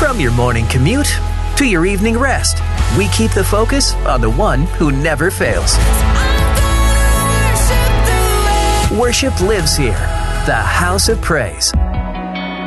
From your morning commute to your evening rest, we keep the focus on the one who never fails. Worship lives here. The House of Praise